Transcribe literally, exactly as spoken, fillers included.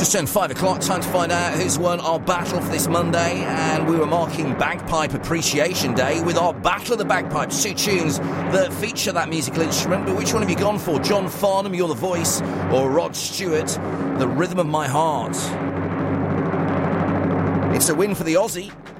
Just turned five o'clock, time to find out who's won our battle for this Monday, and we were marking Bagpipe Appreciation Day with our Battle of the Bagpipes, two tunes that feature that musical instrument. But which one have you gone for? John Farnham, You're the Voice, or Rod Stewart, The Rhythm of My Heart? It's a win for the Aussie.